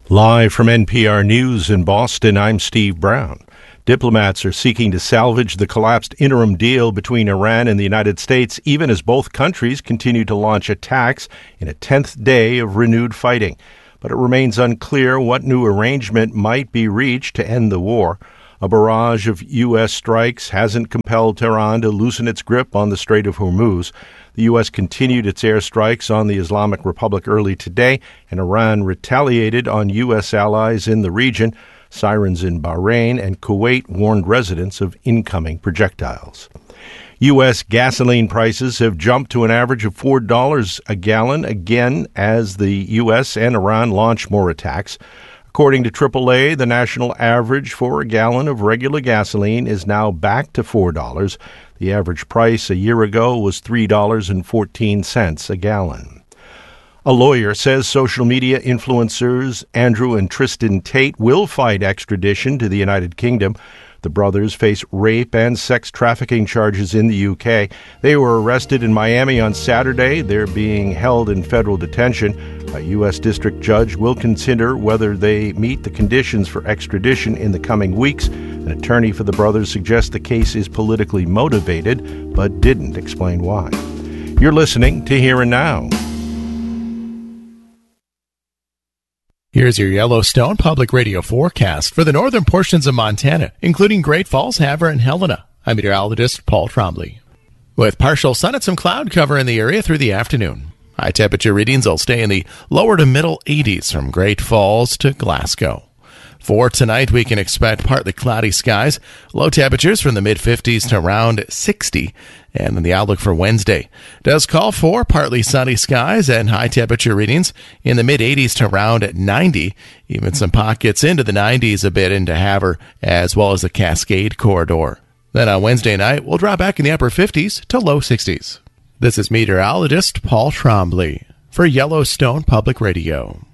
Live from NPR News in Boston, I'm Steve Brown. Diplomats are seeking to salvage the collapsed interim deal between Iran and the United States, even as both countries continue to launch attacks in a 10th day of renewed fighting. But it remains unclear what new arrangement might be reached to end the war. A barrage of U.S. strikes hasn't compelled Tehran to loosen its grip on the Strait of Hormuz. The U.S. continued its airstrikes on the Islamic Republic early today, and Iran retaliated on U.S. allies in the region. Sirens in Bahrain and Kuwait warned residents of incoming projectiles. U.S. gasoline prices have jumped to an average of $4 a gallon again as the U.S. and Iran launch more attacks. According to AAA, the national average for a gallon of regular gasoline is now back to $4. The average price a year ago was $3.14 a gallon. A lawyer says social media influencers Andrew and Tristan Tate will fight extradition to the United Kingdom. The brothers face rape and sex trafficking charges in the UK. They were arrested in Miami on Saturday. They're being held in federal detention. A U.S. district judge will consider whether they meet the conditions for extradition in the coming weeks. An attorney for the brothers suggests the case is politically motivated, but didn't explain why. You're listening to Here and Now. Here's your Yellowstone Public Radio forecast for the northern portions of Montana, including Great Falls, Havre, and Helena. I'm meteorologist Paul Trombley. With partial sun and some cloud cover in the area through the afternoon. High temperature readings will stay in the lower to middle 80s from Great Falls to Glasgow. For tonight, we can expect partly cloudy skies, low temperatures from the mid-50s to around 60. And then the outlook for Wednesday does call for partly sunny skies and high temperature readings in the mid-80s to around 90. Even some pockets into the 90s a bit into Havre as well as the Cascade Corridor. Then on Wednesday night, we'll drop back in the upper 50s to low 60s. This is meteorologist Paul Trombley for Yellowstone Public Radio.